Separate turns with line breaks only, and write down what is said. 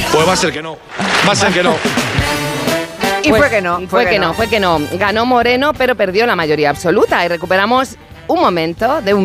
Pues va a ser que no. Va a ser que no.
Y
Pues,
fue que no.
Fue que no. Ganó Moreno, pero perdió la mayoría absoluta. Y recuperamos un momento de un